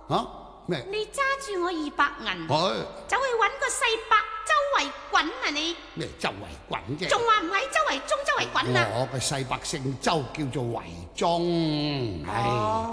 吓咩？ 你揸住我200銀， 係走去搵個細伯周圍滾啊你！ 咩周圍滾啫？ 仲話唔喺周圍中周圍滾啊！ 我嘅細伯姓周，叫做圍中。唉。